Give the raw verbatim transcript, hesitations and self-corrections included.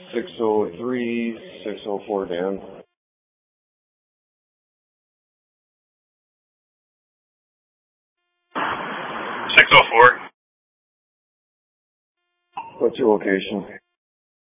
six oh three, six oh four, Dan. six oh four. What's your location?